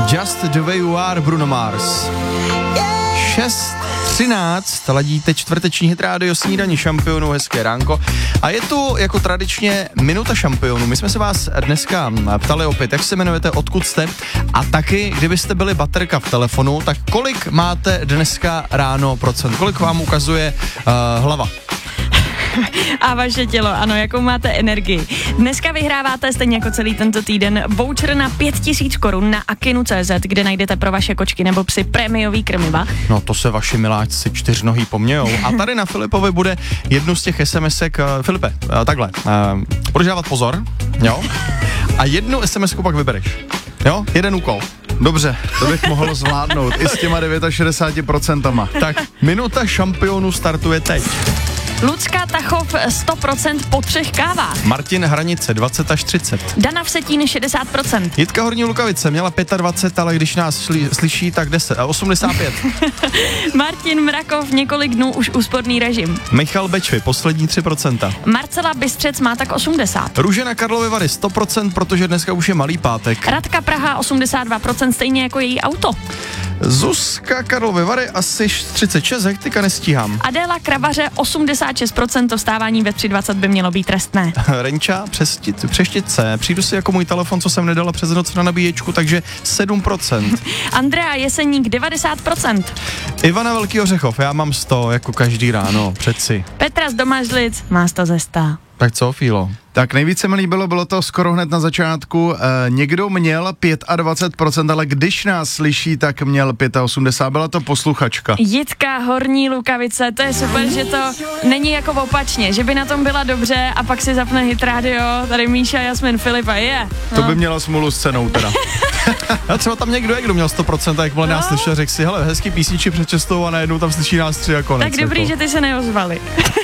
Just the way you are, Bruno Mars. 6:13, ladíte čtvrteční hit rádio Snídaní šampionů, hezké ránko. A je tu jako tradičně minuta šampionů. My jsme se vás dneska ptali opět, jak se jmenujete, odkud jste a taky, kdybyste byli baterka v telefonu, tak kolik máte dneska ráno procent, kolik vám ukazuje hlava? A vaše tělo, ano, jakou máte energii. Dneska vyhráváte stejně jako celý tento týden voucher na 5000 korun na akinu.cz, kde najdete pro vaše kočky nebo psy prémiový krmiva. No to se vaši miláčci čtyřnohý pomějou. A tady na Filipovi bude jednu z těch SMSek. Filipe, takhle, budeš dávat pozor, jo? A jednu SMSku pak vybereš, jo? Jeden úkol. Dobře, to bych mohl zvládnout i s těma 69%. Tak minuta šampionů startuje teď. Lucka Tachov 100% po 3 kávách. Martin Hranice 20 až 30. Dana Vsetín 60%. Jitka Horní Lukavice měla 25, ale když nás slyší, tak 85. Martin Mrakov několik dnů už úsporný režim. Michal Bečvy poslední 3%. Marcela Bystřec má tak 80. Růžena Karlovy Vary 100%, protože dneska už je malý pátek. Radka Praha 82%, stejně jako její auto. Zuzka Karlovy Vary asi 36, hektika nestíhám. Adéla Kravaře 86%, to vstávání ve 3:20 by mělo být trestné. Renča Přeštice, přijdu si jako můj telefon, co jsem nedala přes noc na nabíječku, takže 7%. Andrea Jeseník 90%. Ivana Velký Ořechov, já mám 100, jako každý ráno, přeci. Petra z Domažlic má 100 ze 100. Tak co, Fílo? Tak nejvíce mi líbilo, bylo to skoro hned na začátku. Někdo měl 25%, ale když nás slyší, tak měl 85%. Byla to posluchačka. Jitka Horní Lukavice, to je super, že to není jako opačně, že by na tom byla dobře a pak si zapne hit rádio, tady Míša, Jasmin, Filipa, je. To by měla smůlu s cenou teda. A třeba tam někdo je, kdo měl 100%, jak byl nás slyšel, řekl si, hele, hezký písničky před čestou a najednou tam slyší nás 3 a konec. Tak dobrý, jako. že ty se neozvali.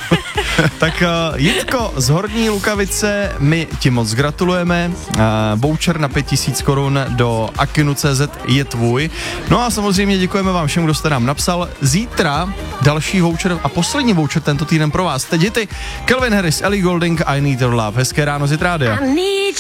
Tak Jitko z Horní Lukavice, my ti moc gratulujeme. Voucher na 5000 korun do akinu.cz je tvůj. No a samozřejmě děkujeme vám všem, kdo jste nám napsal. Zítra další voucher a poslední voucher tento týden pro vás. Teď hity Calvin Harris, Ellie Goulding, I Need Your Love. Hezké ráno z Hit Rádia.